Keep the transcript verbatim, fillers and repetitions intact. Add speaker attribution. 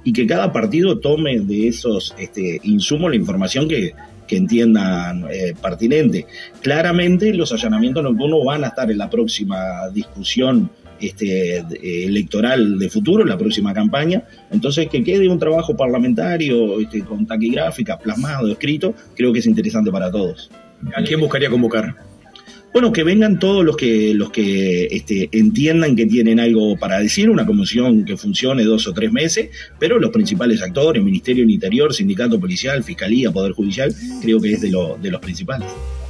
Speaker 1: y que cada partido tome de esos este, insumos la información que, que entiendan eh, pertinente. Claramente los allanamientos nocturnos van a estar en la próxima discusión este, electoral de futuro, en la próxima campaña, entonces que quede un trabajo parlamentario este, con taquigráfica, plasmado, escrito, creo que es interesante para todos.
Speaker 2: ¿A quién buscaría convocar?
Speaker 1: Bueno, que vengan todos los que los que este, entiendan que tienen algo para decir, una comisión que funcione dos o tres meses, pero los principales actores, Ministerio del Interior, Sindicato Policial, Fiscalía, Poder Judicial, creo que es de, lo, de los principales.